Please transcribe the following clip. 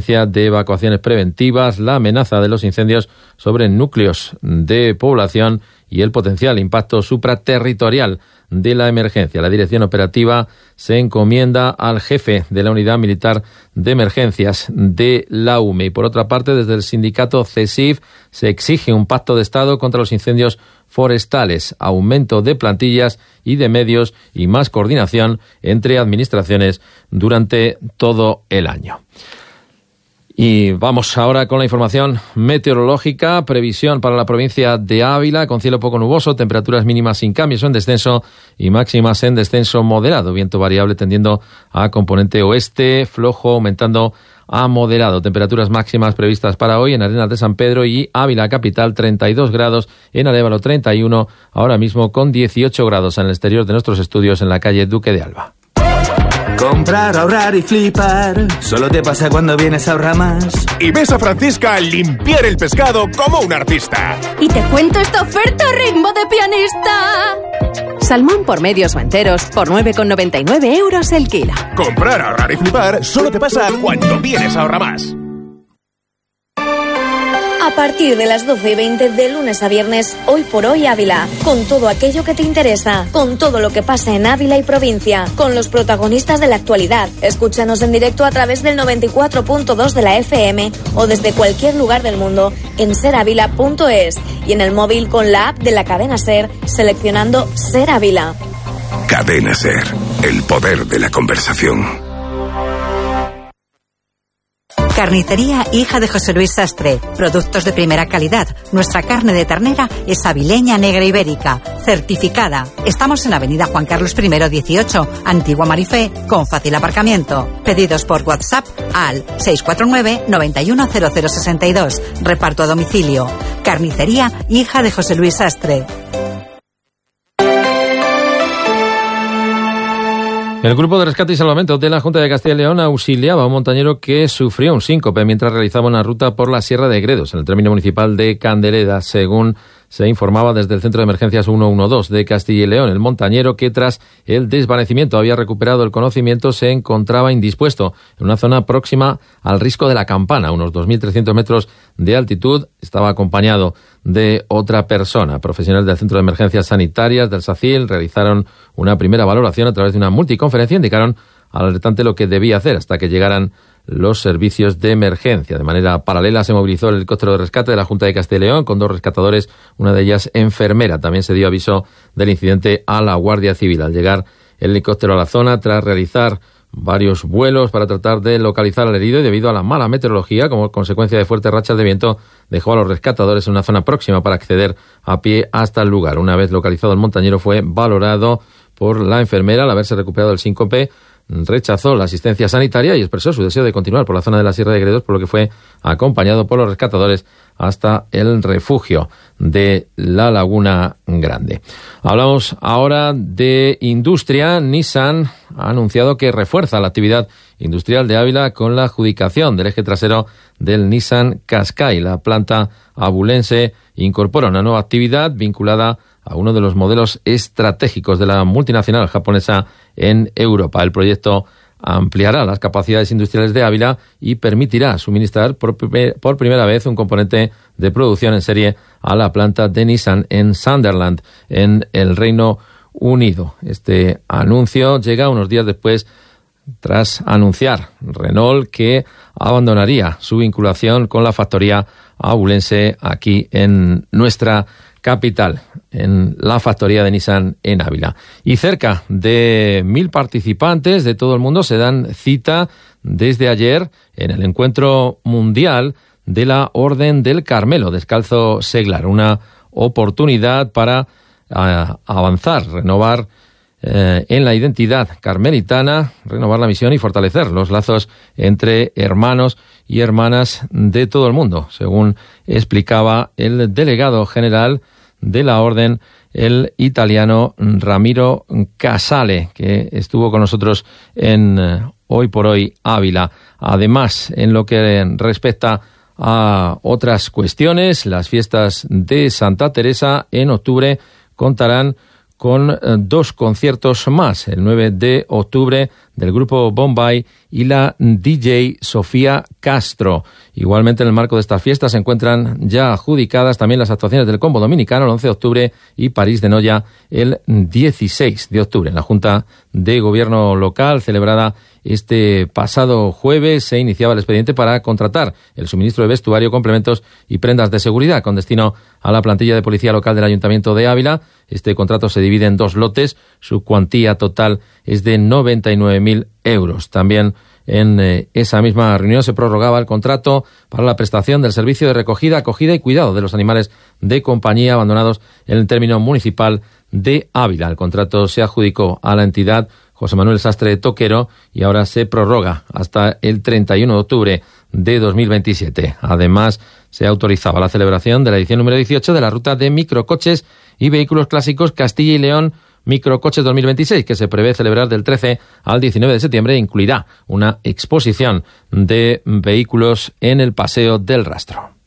exigencia de evacuaciones preventivas, la amenaza de los incendios sobre núcleos de población y el potencial impacto supraterritorial de la emergencia. La dirección operativa se encomienda al jefe de la Unidad Militar de Emergencias de la UME. Y por otra parte, desde el sindicato CESIF se exige un pacto de Estado contra los incendios forestales, aumento de plantillas y de medios y más coordinación entre administraciones durante todo el año. Y vamos ahora con la información meteorológica. Previsión para la provincia de Ávila, con cielo poco nuboso, temperaturas mínimas sin cambios o en descenso y máximas en descenso moderado. Viento variable tendiendo a componente oeste, flojo aumentando a moderado. Temperaturas máximas previstas para hoy en Arenas de San Pedro y Ávila capital, 32 grados, en Arévalo 31, ahora mismo con 18 grados en el exterior de nuestros estudios en la calle Duque de Alba. Comprar, ahorrar y flipar, solo te pasa cuando vienes a Ahorramás. Y ves a Francisca limpiar el pescado como un artista. Y te cuento esta oferta ritmo de pianista. Salmón por medios o enteros por 9,99 € el kilo. Comprar, ahorrar y flipar solo te pasa cuando vienes a Ahorramás. A partir de las 12:20 de lunes a viernes, Hoy por Hoy Ávila, con todo aquello que te interesa, con todo lo que pasa en Ávila y provincia, con los protagonistas de la actualidad. Escúchanos en directo a través del 94.2 de la FM o desde cualquier lugar del mundo en seravila.es y en el móvil con la app de la cadena SER seleccionando Ser Ávila. Cadena SER, el poder de la conversación. Carnicería Hija de José Luis Sastre. Productos de primera calidad. Nuestra carne de ternera es avileña negra ibérica, certificada. Estamos en Avenida Juan Carlos I 18, Antigua Marifé, con fácil aparcamiento. Pedidos por WhatsApp al 649 910062. Reparto a domicilio. Carnicería Hija de José Luis Sastre. El Grupo de Rescate y Salvamento de la Junta de Castilla y León auxiliaba a un montañero que sufrió un síncope mientras realizaba una ruta por la Sierra de Gredos, en el término municipal de Candeleda, según se informaba desde el Centro de Emergencias 112 de Castilla y León. El montañero, que tras el desvanecimiento había recuperado el conocimiento, se encontraba indispuesto en una zona próxima al Risco de la Campana, unos 2.300 metros de altitud. Estaba acompañado de otra persona. Profesionales del Centro de Emergencias Sanitarias del SACIL realizaron una primera valoración a través de una multiconferencia. Indicaron al alertante lo que debía hacer hasta que llegaran los servicios de emergencia. De manera paralela se movilizó el helicóptero de rescate de la Junta de Castilla y León con 2 rescatadores, una de ellas enfermera. También se dio aviso del incidente a la Guardia Civil. Al llegar el helicóptero a la zona, tras realizar varios vuelos para tratar de localizar al herido, y debido a la mala meteorología como consecuencia de fuertes rachas de viento, dejó a los rescatadores en una zona próxima para acceder a pie hasta el lugar. Una vez localizado, el montañero fue valorado por la enfermera. Al haberse recuperado el síncope, rechazó la asistencia sanitaria y expresó su deseo de continuar por la zona de la Sierra de Gredos, por lo que fue acompañado por los rescatadores hasta el refugio de la Laguna Grande. Hablamos ahora de industria. Nissan ha anunciado que refuerza la actividad industrial de Ávila con la adjudicación del eje trasero del Nissan Qashqai. La planta abulense incorpora una nueva actividad vinculada a uno de los modelos estratégicos de la multinacional japonesa en Europa. El proyecto ampliará las capacidades industriales de Ávila y permitirá suministrar por primera vez un componente de producción en serie a la planta de Nissan en Sunderland, en el Reino Unido. Este anuncio llega unos días después, tras anunciar Renault que abandonaría su vinculación con la factoría abulense aquí en nuestra capital, en la factoría de Nissan en Ávila. Y cerca de 1.000 participantes de todo el mundo se dan cita desde ayer en el encuentro mundial de la Orden del Carmelo Descalzo Seglar, una oportunidad para avanzar, renovar en la identidad carmelitana, renovar la misión y fortalecer los lazos entre hermanos y hermanas de todo el mundo, según explicaba el delegado general de la orden, el italiano Ramiro Casale, que estuvo con nosotros en Hoy por Hoy Ávila. Además, en lo que respecta a otras cuestiones, las fiestas de Santa Teresa en octubre contarán con 2 conciertos más, el 9 de octubre del grupo Bombay y la DJ Sofía Castro. Igualmente, en el marco de estas fiestas se encuentran ya adjudicadas también las actuaciones del Combo Dominicano el 11 de octubre y París de Noia el 16 de octubre. En la Junta de Gobierno local, celebrada este pasado jueves, se iniciaba el expediente para contratar el suministro de vestuario, complementos y prendas de seguridad con destino a la plantilla de policía local del Ayuntamiento de Ávila. Este contrato se divide en 2 lotes. Su cuantía total es de 99.000 euros. También en esa misma reunión se prorrogaba el contrato para la prestación del servicio de recogida, acogida y cuidado de los animales de compañía abandonados en el término municipal de Ávila. El contrato se adjudicó a la entidad José Manuel Sastre Toquero y ahora se prorroga hasta el 31 de octubre de 2027. Además, se autorizaba la celebración de la edición número 18 de la ruta de microcoches y vehículos clásicos Castilla y León Microcoches 2026, que se prevé celebrar del 13 al 19 de septiembre. Incluirá una exposición de vehículos en el Paseo del Rastro.